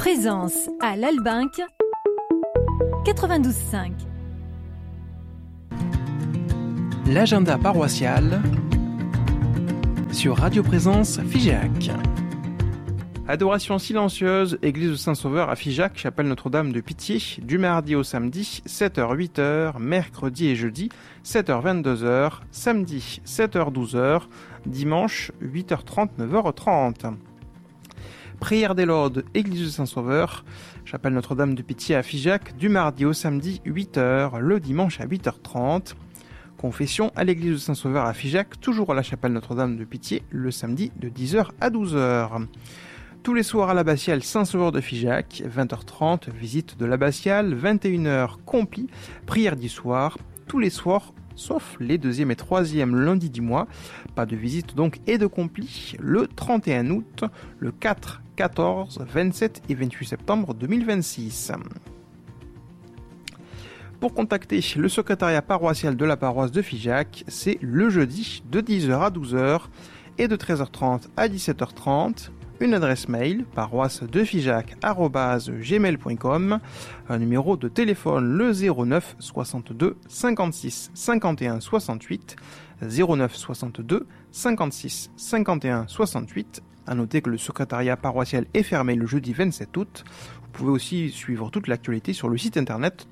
Présence à l'Albinque 92.5. L'agenda paroissial sur Radio Présence Figeac. Adoration silencieuse, église de Saint-Sauveur à Figeac, chapelle Notre-Dame de Pitié, du mardi au samedi, 7h-8h, mercredi et jeudi, 7h-22h, samedi, 7h-12h, dimanche, 8h30, 9h30. Prière des Laudes, église de Saint-Sauveur, chapelle Notre-Dame de Pitié à Figeac, du mardi au samedi, 8h, le dimanche à 8h30. Confession à l'église de Saint-Sauveur à Figeac, toujours à la chapelle Notre-Dame de Pitié, le samedi de 10h à 12h. Tous les soirs à l'abbatiale Saint-Sauveur de Figeac, 20h30, visite de l'abbatiale, 21h, compli, prière du soir, tous les soirs, sauf les 2e et 3e lundis du mois. Pas de visite donc et de compli le 31 août, le 4, 14, 27 et 28 septembre 2026. Pour contacter le secrétariat paroissial de la paroisse de Figeac, c'est le jeudi de 10h à 12h et de 13h30 à 17h30. Une adresse mail paroissedefigeac@gmail.com, un numéro de téléphone le 09 62 56 51 68, 09 62 56 51 68. À noter que le secrétariat paroissial est fermé le jeudi 27 août. Vous pouvez aussi suivre toute l'actualité sur le site internet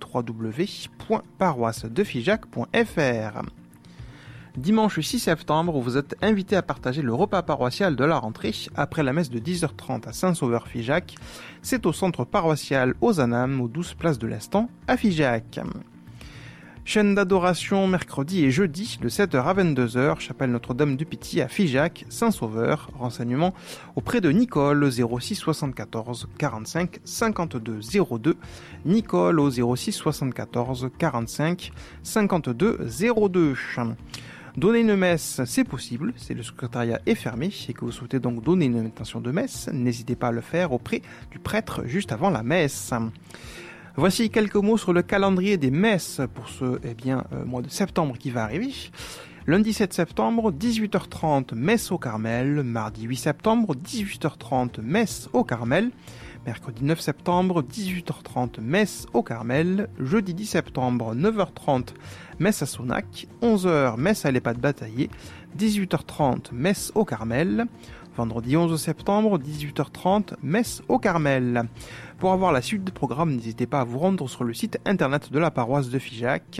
www.paroissedefigeac.fr. Dimanche 6 septembre, vous êtes invité à partager le repas paroissial de la rentrée après la messe de 10h30 à Saint-Sauveur-Figeac. C'est au centre paroissial Ozanam, aux 12 places de l'Instant, à Figeac. Chaîne d'adoration mercredi et jeudi de 7h à 22h, chapelle Notre-Dame de Pitié à Figeac, Saint-Sauveur. Renseignements auprès de Nicole, 06 74 45 52 02. Nicole au 06 74 45 52 02. Donner une messe, c'est possible, c'est le secrétariat est fermé et que vous souhaitez donc donner une intention de messe, n'hésitez pas à le faire auprès du prêtre juste avant la messe. Voici quelques mots sur le calendrier des messes pour ce mois de septembre qui va arriver. Lundi 7 septembre, 18h30, messe au Carmel. Mardi 8 septembre, 18h30, messe au Carmel. Mercredi 9 septembre, 18h30, messe au Carmel. Jeudi 10 septembre, 9h30, messe à Sonac. 11h, messe à l'EHPAD Bataillé. 18h30, messe au Carmel. Vendredi 11 septembre, 18h30, messe au Carmel. Pour avoir la suite du programme, n'hésitez pas à vous rendre sur le site internet de la paroisse de Figeac,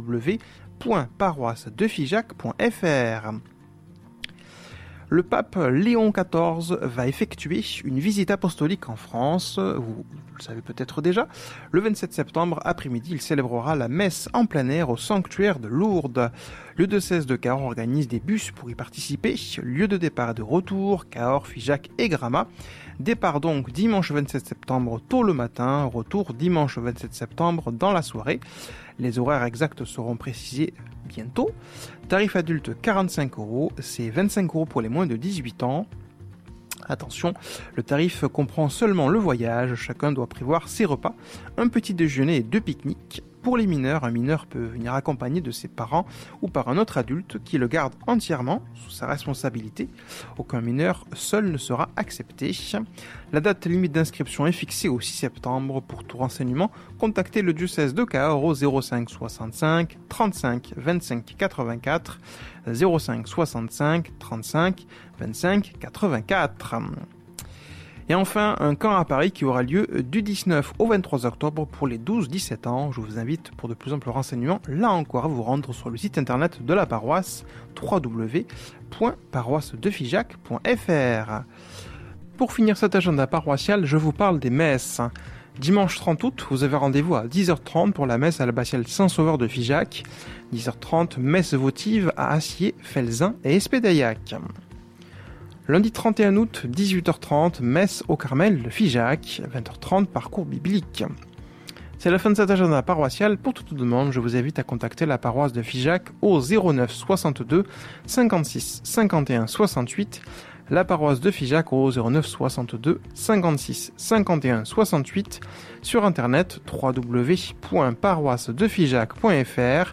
www.paroissedefigeac.fr. Le pape Léon XIV va effectuer une visite apostolique en France, vous le savez peut-être déjà. Le 27 septembre après-midi, il célébrera la messe en plein air au sanctuaire de Lourdes. Le diocèse de Cahors organise des bus pour y participer. Lieu de départ et de retour, Cahors, Figeac et Gramat. Départ donc dimanche 27 septembre tôt le matin, retour dimanche 27 septembre dans la soirée. Les horaires exacts seront précisés bientôt. Tarif adulte 45 €, c'est 25 € pour les moins de 18 ans. Attention, le tarif comprend seulement le voyage, chacun doit prévoir ses repas, un petit déjeuner et 2 pique-niques. Pour les mineurs, un mineur peut venir accompagné de ses parents ou par un autre adulte qui le garde entièrement sous sa responsabilité. Aucun mineur seul ne sera accepté. La date limite d'inscription est fixée au 6 septembre. Pour tout renseignement, contactez le diocèse de Cahors au 05 65 35 25 84, 05 65 35 25 84. Et enfin, un camp à Paris qui aura lieu du 19 au 23 octobre pour les 12-17 ans. Je vous invite pour de plus amples renseignements, là encore, à vous rendre sur le site internet de la paroisse, www.paroissedefigeac.fr. Pour finir cet agenda paroissial, je vous parle des messes. Dimanche 30 août, vous avez rendez-vous à 10h30 pour la messe à l'abbatiale Saint-Sauveur de Figeac. 10h30, messe votive à Acier, Felzin et Espédaillac. Lundi 31 août, 18h30, messe au Carmel de Figeac, 20h30, parcours biblique. C'est la fin de cet agenda paroissial. Pour toute demande, je vous invite à contacter la paroisse de Figeac au 09 62 56 51 68, la paroisse de Figeac au 09 62 56 51 68, sur internet www.paroissedefigeac.fr,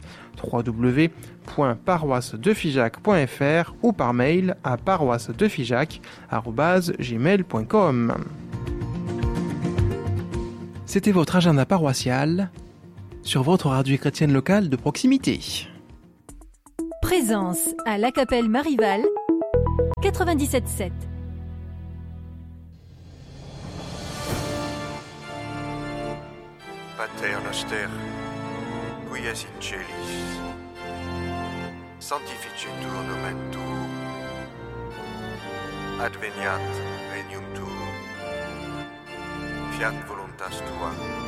www.paroissedefigeac.fr ou par mail à paroissedefigeac@gmail.com. C'était votre agenda paroissial sur votre radio chrétienne locale de proximité. Présence à La Capelle Marival 97.7. Pater noster, qui es in celis, sanctificetur nomen tuum, adveniat regnum tuum, fiat voluntas tua,